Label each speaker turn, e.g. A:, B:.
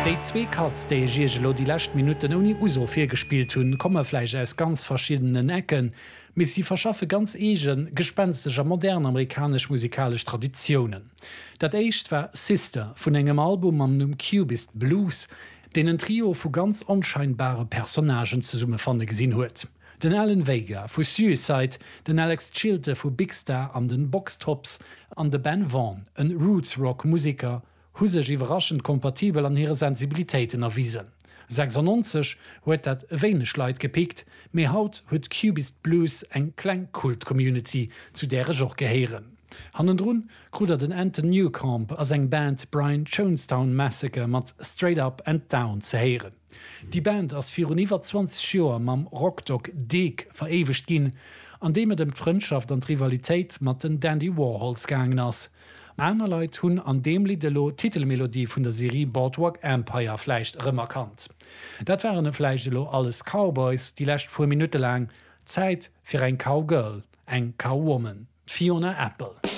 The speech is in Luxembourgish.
A: Déi zwee Katz déi Gelo die lächt Minuten uni Uso fir gespielt hunn, kommefleich aus ganz verschiedenen Ecken, mis sie verschaffe ganz egen gespensteger modern amerikasch musikalisch Traditionen. Dat éicht war Sister vun engem Album am Numm Cubist Blues, den en Trio vu ganz anscheinbare Personagen ze Summe fanne gesinn huet. Den Alan Vega vu Suicide, den Alex Childe vu Big Star an den Boxtops, an de Ben Vaughn, en Roots-Rock-Musiker, hu sech iwraschend kompatibel an ihre Sensibilitéiten erwiesen. 96 huet dat wéineg Leiit gepikt, méi haut huet Cubist Blues eng Kleinkult-Community zu dere joch geheieren. Hanendrun kruder den Anton Newcomb as eng Band Brian Jonestown Massacre mat Straight Up and Down ze heieren. Die Band ass vir iwwer 20 Joer mam Rockdog Deek verewegt ginn, an dem dem d'Freundschaft an Rivalitéit mat den Dandy Warhols gangen ass. Äner Leiit hunn an dem Lidelo Titelmelodie vun der Serie Boardwalk Empire fleicht remarkant. Dat waren e Fleischelo alles Cowboys, die lächt vor Minute lang Zeit fir ein Cowgirl, eng Cowwoman, Fiona Apple.